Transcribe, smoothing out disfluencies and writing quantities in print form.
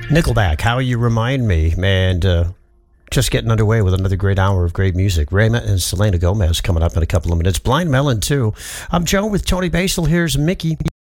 Nickelback, How You Remind Me, and just getting underway with another great hour of great music. Rayma and Selena Gomez coming up in a couple of minutes. Blind Melon, too. I'm Joe with Tony Basil. Here's Mickey.